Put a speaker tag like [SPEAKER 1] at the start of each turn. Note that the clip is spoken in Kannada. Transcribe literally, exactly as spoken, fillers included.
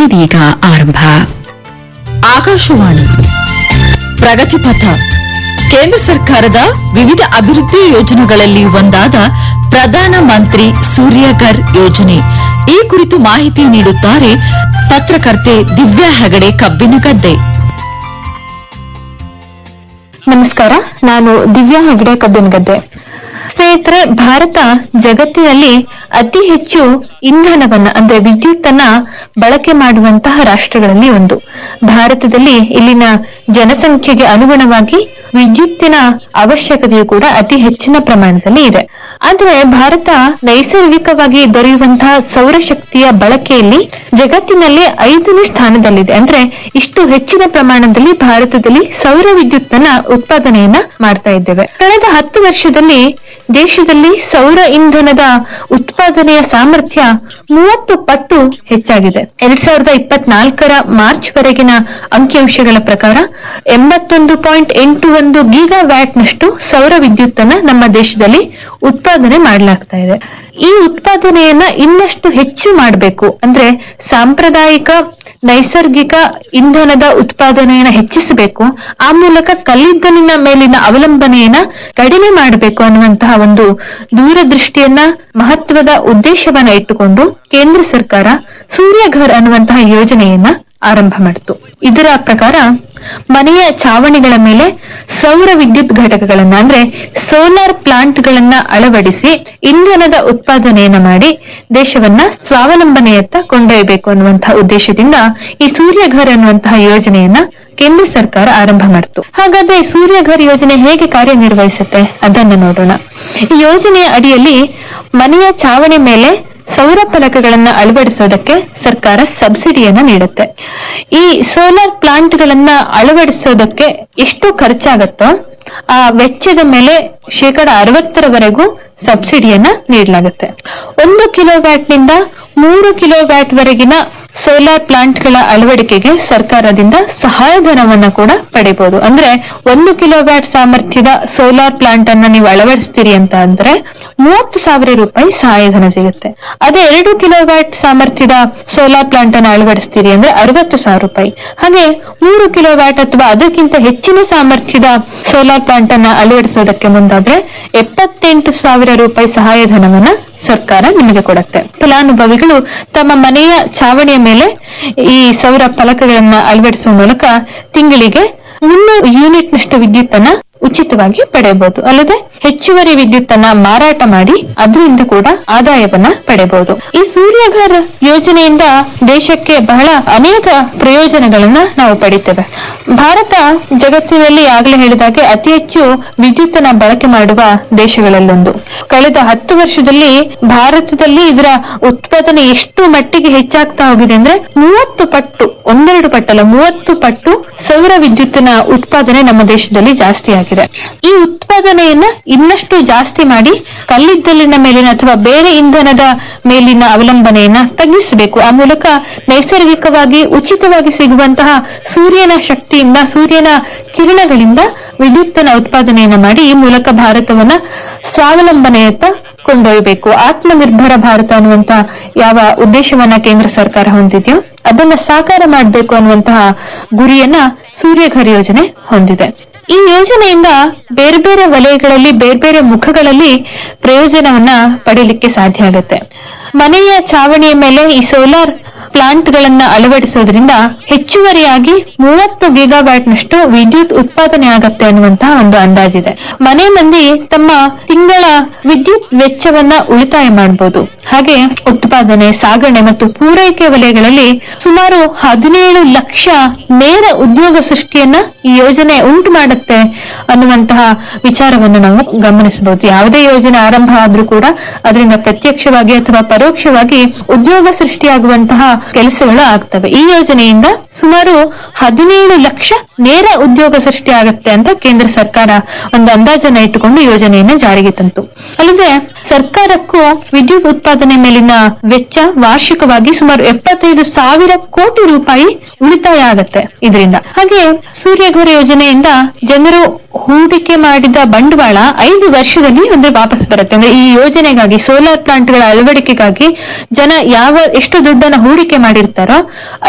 [SPEAKER 1] ಇದೀಗ ಆರಂಭ.
[SPEAKER 2] ಆಕಾಶವಾಣಿ ಪ್ರಗತಿಪಥ ಕೇಂದ್ರ ಸರ್ಕಾರದ ವಿವಿಧ ಅಭಿವೃದ್ಧಿ ಯೋಜನೆಗಳಲ್ಲಿ ಒಂದಾದ ಪ್ರಧಾನ ಮಂತ್ರಿ ಸೂರ್ಯಘರ್ ಯೋಜನೆ. ಈ ಕುರಿತು ಮಾಹಿತಿ ನೀಡುತ್ತಾರೆ ಪತ್ರಕರ್ತೆ ದಿವ್ಯಾ ಹೆಗಡೆ ಕಬ್ಬಿನಗದ್ದೆ.
[SPEAKER 3] ನಮಸ್ಕಾರ, ನಾನು ದಿವ್ಯಾ ಹೆಗಡೆ ಕಬ್ಬಿನಗದ್ದೆ. ಸ್ನೇಹಿತರೆ, ಭಾರತ ಜಗತ್ತಿನಲ್ಲಿ ಅತಿ ಹೆಚ್ಚು ಇಂಧನವನ್ನ ಅಂದ್ರೆ ವಿದ್ಯುತ್ ಅನ್ನ ಬಳಕೆ ಮಾಡುವಂತಹ ರಾಷ್ಟ್ರಗಳಲ್ಲಿ ಒಂದು. ಭಾರತದಲ್ಲಿ ಇಲ್ಲಿನ ಜನಸಂಖ್ಯೆಗೆ ಅನುಗುಣವಾಗಿ ವಿದ್ಯುತ್ತಿನ ಅವಶ್ಯಕತೆಯು ಕೂಡ ಅತಿ ಹೆಚ್ಚಿನ ಪ್ರಮಾಣದಲ್ಲಿ ಇದೆ. ಆದ್ರೆ ಭಾರತ ನೈಸರ್ಗಿಕವಾಗಿ ದೊರೆಯುವಂತಹ ಸೌರಶಕ್ತಿಯ ಬಳಕೆಯಲ್ಲಿ ಜಗತ್ತಿನಲ್ಲಿ ಐದನೇ ಸ್ಥಾನದಲ್ಲಿದೆ. ಅಂದ್ರೆ ಇಷ್ಟು ಹೆಚ್ಚಿನ ಪ್ರಮಾಣದಲ್ಲಿ ಭಾರತದಲ್ಲಿ ಸೌರ ವಿದ್ಯುತ್ ಅನ್ನ ಉತ್ಪಾದನೆಯನ್ನ ಮಾಡ್ತಾ ಇದ್ದೇವೆ. ಕಳೆದ ಹತ್ತು ವರ್ಷದಲ್ಲಿ ದೇಶದಲ್ಲಿ ಸೌರ ಇಂಧನದ ಉತ್ಪಾದನೆಯ ಸಾಮರ್ಥ್ಯ ಮೂವತ್ತು ಪಟ್ಟು ಹೆಚ್ಚಾಗಿದೆ. ಎರಡ್ ಸಾವಿರದ ಇಪ್ಪತ್ನಾಲ್ಕರ ಮಾರ್ಚ್ ವರೆಗಿನ ಅಂಕಿಅಂಶಗಳ ಪ್ರಕಾರ ಎಂಬತ್ತೊಂದು ಪಾಯಿಂಟ್ ಎಂಟು ಒಂದು ಗೀಗಾ ವ್ಯಾಟ್ ನಷ್ಟು ಸೌರ ವಿದ್ಯುತ್ ಅನ್ನ ನಮ್ಮ ದೇಶದಲ್ಲಿ ಉತ್ಪಾದನೆ ಮಾಡಲಾಗ್ತಾ ಇದೆ. ಈ ಉತ್ಪಾದನೆಯನ್ನ ಇನ್ನಷ್ಟು ಹೆಚ್ಚು ಮಾಡಬೇಕು ಅಂದ್ರೆ ಸಾಂಪ್ರದಾಯಿಕ ನೈಸರ್ಗಿಕ ಇಂಧನದ ಉತ್ಪಾದನೆಯನ್ನ ಹೆಚ್ಚಿಸಬೇಕು. ಆ ಮೂಲಕ ಕಲ್ಲಿದ್ದಲಿನ ಮೇಲಿನ ಅವಲಂಬನೆಯನ್ನ ಕಡಿಮೆ ಮಾಡಬೇಕು ಅನ್ನುವಂತಹ ಒಂದು ದೂರದೃಷ್ಟಿಯನ್ನ ಮಹತ್ವದ ಉದ್ದೇಶವನ್ನ ಇಟ್ಟುಕೊಂಡು ಕೇಂದ್ರ ಸರ್ಕಾರ ಸೂರ್ಯಘರ್ ಅನ್ನುವಂತಹ ಯೋಜನೆಯನ್ನ ಆರಂಭ ಮಾಡಿತು. ಇದರ ಪ್ರಕಾರ ಮನೆಯ ಛಾವಣಿಗಳ ಮೇಲೆ ಸೌರ ವಿದ್ಯುತ್ ಘಟಕಗಳನ್ನ ಅಂದ್ರೆ ಸೋಲಾರ್ ಪ್ಲಾಂಟ್ ಗಳನ್ನ ಅಳವಡಿಸಿ ಇಂಧನದ ಉತ್ಪಾದನೆಯನ್ನ ಮಾಡಿ ದೇಶವನ್ನ ಸ್ವಾವಲಂಬನೆಯತ್ತ ಕೊಂಡೊಯ್ಯಬೇಕು ಅನ್ನುವಂತಹ ಉದ್ದೇಶದಿಂದ ಈ ಸೂರ್ಯಘರ್ ಅನ್ನುವಂತಹ ಯೋಜನೆಯನ್ನ ಕೇಂದ್ರ ಸರ್ಕಾರ ಆರಂಭ ಮಾಡಿತು. ಹಾಗಾದ್ರೆ ಸೂರ್ಯಘರ್ ಯೋಜನೆ ಹೇಗೆ ಕಾರ್ಯನಿರ್ವಹಿಸುತ್ತೆ ಅದನ್ನು ನೋಡೋಣ. ಈ ಯೋಜನೆಯ ಅಡಿಯಲ್ಲಿ ಮನೆಯ ಛಾವಣಿ ಮೇಲೆ ಸೌರ ಫಲಕಗಳನ್ನ ಅಳವಡಿಸೋದಕ್ಕೆ ಸರ್ಕಾರ ಸಬ್ಸಿಡಿಯನ್ನ ನೀಡುತ್ತೆ. ಈ ಸೋಲಾರ್ ಪ್ಲಾಂಟ್ ಗಳನ್ನ ಅಳವಡಿಸೋದಕ್ಕೆ ಎಷ್ಟು ಖರ್ಚಾಗತ್ತೋ ಆ ವೆಚ್ಚದ ಮೇಲೆ ಶೇಕಡ ಅರವತ್ತರವರೆಗೂ ಸಬ್ಸಿಡಿಯನ್ನ ನೀಡಲಾಗುತ್ತೆ. ಒಂದು ಕಿಲೋ ವ್ಯಾಟ್ ನಿಂದ ಮೂರು ಕಿಲೋ ವ್ಯಾಟ್ ವರೆಗಿನ ಸೋಲಾರ್ ಪ್ಲಾಂಟ್ ಗಳ ಅಳವಡಿಕೆಗೆ ಸರ್ಕಾರದಿಂದ ಸಹಾಯಧನವನ್ನ ಕೂಡ ಪಡೆಯಬಹುದು. ಅಂದ್ರೆ ಒಂದು ಕಿಲೋ ವ್ಯಾಟ್ ಸಾಮರ್ಥ್ಯದ ಸೋಲಾರ್ ಪ್ಲಾಂಟ್ ಅನ್ನ ನೀವು ಅಳವಡಿಸ್ತೀರಿ ಅಂತ ಅಂದ್ರೆ ಮೂವತ್ತು ಸಾವಿರ ರೂಪಾಯಿ ಸಹಾಯಧನ ಸಿಗುತ್ತೆ. ಅದೇ ಎರಡು ಕಿಲೋ ವ್ಯಾಟ್ ಸಾಮರ್ಥ್ಯದ ಸೋಲಾರ್ ಪ್ಲಾಂಟ್ ಅನ್ನ ಅಳವಡಿಸ್ತೀರಿ ಅಂದ್ರೆ ಅರವತ್ತು ಸಾವಿರ ರೂಪಾಯಿ. ಹಾಗೆ ಮೂರು ಕಿಲೋ ವ್ಯಾಟ್ ಅಥವಾ ಅದಕ್ಕಿಂತ ಹೆಚ್ಚಿನ ಸಾಮರ್ಥ್ಯದ ಸೋಲಾರ್ ಪ್ಲಾಂಟ್ ಅನ್ನ ಅಳವಡಿಸೋದಕ್ಕೆ ಮುಂದಾದ್ರೆ ಎಪ್ಪತ್ತೆಂಟು ಸಾವಿರ ರೂಪಾಯಿ ಸಹಾಯಧನವನ್ನ ಸರ್ಕಾರ ನಿಮಗೆ ಕೊಡುತ್ತೆ. ಫಲಾನುಭವಿಗಳು ತಮ್ಮ ಮನೆಯ ಛಾವಣಿಯ ಮೇಲೆ ಈ ಸೌರ ಫಲಕಗಳನ್ನ ಅಳವಡಿಸುವ ಮೂಲಕ ತಿಂಗಳಿಗೆ ಮುನ್ನೂರು ಯೂನಿಟ್ ನಷ್ಟು ವಿದ್ಯುತ್ ಅನ್ನ ಉಚಿತವಾಗಿ ಪಡೆಯಬಹುದು. ಅಲ್ಲದೆ ಹೆಚ್ಚುವರಿ ವಿದ್ಯುತ್ ಅನ್ನ ಮಾರಾಟ ಮಾಡಿ ಅದರಿಂದ ಕೂಡ ಆದಾಯವನ್ನ ಪಡೆಯಬಹುದು. ಈ ಸೂರ್ಯಘರ್ ಯೋಜನೆಯಿಂದ ದೇಶಕ್ಕೆ ಬಹಳ ಅನೇಕ ಪ್ರಯೋಜನಗಳನ್ನ ನಾವು ಪಡಿತೇವೆ. ಭಾರತ ಜಗತ್ತಿನಲ್ಲಿ ಆಗ್ಲೇ ಹೇಳಿದಾಗೆ ಅತಿ ಹೆಚ್ಚು ವಿದ್ಯುತ್ ಅನ್ನ ಬಳಕೆ ಮಾಡುವ ದೇಶಗಳಲ್ಲೊಂದು. ಕಳೆದ ಹತ್ತು ವರ್ಷದಲ್ಲಿ ಭಾರತದಲ್ಲಿ ಇದರ ಉತ್ಪಾದನೆ ಎಷ್ಟು ಮಟ್ಟಿಗೆ ಹೆಚ್ಚಾಗ್ತಾ ಹೋಗಿದೆ ಅಂದ್ರೆ ಮೂವತ್ತು ಪಟ್ಟು, ಒಂದೆರಡು ಪಟ್ಟಲ್ಲ ಮೂವತ್ತು ಪಟ್ಟು ಸೌರ ವಿದ್ಯುತ್ತಿನ ಉತ್ಪಾದನೆ ನಮ್ಮ ದೇಶದಲ್ಲಿ ಜಾಸ್ತಿ ಆಗಿದೆ. ಈ ಉತ್ಪಾದನೆಯನ್ನ ಇನ್ನಷ್ಟು ಜಾಸ್ತಿ ಮಾಡಿ ಕಲ್ಲಿದ್ದಲಿನ ಮೇಲಿನ ಅಥವಾ ಬೇರೆ ಇಂಧನದ ಮೇಲಿನ ಅವಲಂಬನೆಯನ್ನ ತಗ್ಗಿಸಬೇಕು. ಆ ಮೂಲಕ ನೈಸರ್ಗಿಕವಾಗಿ ಉಚಿತವಾಗಿ ಸಿಗುವಂತಹ ಸೂರ್ಯನ ಶಕ್ತಿಯಿಂದ, ಸೂರ್ಯನ ಕಿರಣಗಳಿಂದ ವಿದ್ಯುತ್ತನ ಉತ್ಪಾದನೆಯನ್ನ ಮಾಡಿ ಈ ಮೂಲಕ ಭಾರತವನ್ನ ಸ್ವಾವಲಂಬನೆಯತ್ತ ಕೊಂಡೊಯ್ಯಬೇಕು. ಆತ್ಮನಿರ್ಭರ ಭಾರತ ಅನ್ನುವಂತ ಯಾವ ಉದ್ದೇಶವನ್ನ ಕೇಂದ್ರ ಸರ್ಕಾರ ಹೊಂದಿದೆಯೋ ಅದನ್ನ ಸಾಕಾರ ಮಾಡಬೇಕು ಅನ್ನುವಂತಹ ಗುರಿಯನ್ನ ಸೂರ್ಯಘರ್ ಯೋಜನೆ ಹೊಂದಿದೆ. ಈ ಯೋಜನೆಯಿಂದ ಬೇರೆ ಬೇರೆ ವಲಯಗಳಲ್ಲಿ ಬೇರೆ ಬೇರೆ ಮುಖಗಳಲ್ಲಿ ಪ್ರಯೋಜನವನ್ನ ಪಡೆಯಲಿಕ್ಕೆ ಸಾಧ್ಯ ಆಗುತ್ತೆ. ಮನೆಯ ಛಾವಣಿಯ ಮೇಲೆ ಈ ಸೋಲಾರ್ ಪ್ಲಾಂಟ್ ಗಳನ್ನ ಅಳವಡಿಸೋದ್ರಿಂದ ಹೆಚ್ಚುವರಿಯಾಗಿ ಮೂವತ್ತು ಗಿಗಾವ್ಯಾಟ್ ನಷ್ಟು ವಿದ್ಯುತ್ ಉತ್ಪಾದನೆ ಆಗತ್ತೆ ಅನ್ನುವಂತಹ ಒಂದು ಅಂದಾಜಿದೆ. ಮನೆ ಮಂದಿ ತಮ್ಮ ತಿಂಗಳ ವಿದ್ಯುತ್ ವೆಚ್ಚವನ್ನ ಉಳಿತಾಯ ಮಾಡಬಹುದು. ಹಾಗೆ ಉತ್ಪಾದನೆ, ಸಾಗಣೆ ಮತ್ತು ಪೂರೈಕೆ ವಲಯಗಳಲ್ಲಿ ಸುಮಾರು ಹದಿನೇಳು ಲಕ್ಷ ನೇರ ಉದ್ಯೋಗ ಸೃಷ್ಟಿಯನ್ನ ಈ ಯೋಜನೆ ಉಂಟು ಮಾಡುತ್ತೆ ಅನ್ನುವಂತಹ ವಿಚಾರವನ್ನು ನಾವು ಗಮನಿಸಬಹುದು. ಯಾವುದೇ ಯೋಜನೆ ಆರಂಭ ಆದ್ರೂ ಕೂಡ ಅದರಿಂದ ಪ್ರತ್ಯಕ್ಷವಾಗಿ ಅಥವಾ ಪರೋಕ್ಷವಾಗಿ ಉದ್ಯೋಗ ಸೃಷ್ಟಿಯಾಗುವಂತಹ ಕೆಲಸಗಳು ಆಗ್ತವೆ. ಈ ಯೋಜನೆಯಿಂದ ಸುಮಾರು ಹದಿನೇಳು ಲಕ್ಷ ನೇರ ಉದ್ಯೋಗ ಸೃಷ್ಟಿ ಆಗತ್ತೆ ಅಂತ ಕೇಂದ್ರ ಸರ್ಕಾರ ಒಂದು ಅಂದಾಜನ್ನ ಇಟ್ಟುಕೊಂಡು ಯೋಜನೆಯನ್ನ ಜಾರಿಗೆ ತಂತು. ಅಲ್ಲದೆ ಸರ್ಕಾರಕ್ಕೂ ವಿದ್ಯುತ್ ಉತ್ಪಾದನೆ ಮೇಲಿನ ವೆಚ್ಚ ವಾರ್ಷಿಕವಾಗಿ ಸುಮಾರು ಎಪ್ಪತ್ತೈದು ಸಾವಿರ ಕೋಟಿ ರೂಪಾಯಿ ಉಳಿತಾಯ ಆಗತ್ತೆ ಇದರಿಂದ. ಹಾಗೆ ಸೂರ್ಯಘರ್ ಯೋಜನೆಯಿಂದ ಜನರು ಹೂಡಿಕೆ ಮಾಡಿದ ಬಂಡವಾಳ ಐದು ವರ್ಷದಲ್ಲಿ ಅಂದ್ರೆ ವಾಪಸ್ ಬರುತ್ತೆ. ಅಂದ್ರೆ ಈ ಯೋಜನೆಗಾಗಿ, ಸೋಲಾರ್ ಪ್ಲಾಂಟ್ ಗಳ ಅಳವಡಿಕೆಗಾಗಿ ಜನ ಯಾವ ಎಷ್ಟು ದುಡ್ಡನ್ನ ಹೂಡಿಕೆ ಮಾಡಿರ್ತಾರೋ